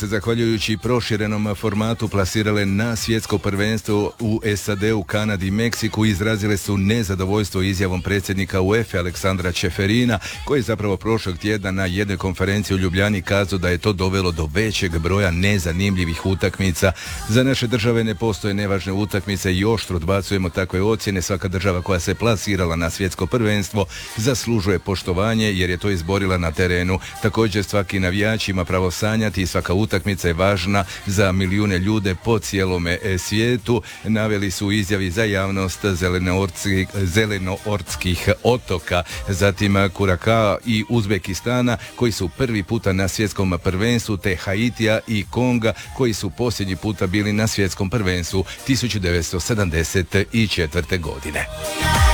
se zahvaljujući proširenom formatu plasirale na svjetsko prvenstvo u SAD-u, Kanadi i Meksiku, izrazile su nezadovoljstvo izjavom predsjednika UEFA Aleksandra Čeferina, koji je zapravo prošlog tjedna na jednoj konferenciji u Ljubljani kazao da je to dovelo do većeg broja nezanimljivih utakmica. Za naše države ne postoje nevažne utakmice i oštro odbacujemo takve ocjene. Svaka država koja se plasirala na svjetsko prvenstvo zaslužuje poštovanje jer je to izborila na terenu. Također svaki navijač ima pravo sanjati i svaka utakmica je važna za milijune ljude po cijelome svijetu, naveli su u izjavi za javnost zelenoortskih otoka, zatim Kuraka i Uzbekistana koji su prvi puta na svjetskom prvenstvu, te Haitija i Konga koji su posljednji puta bili na svjetskom prvenstvu 1974. godine.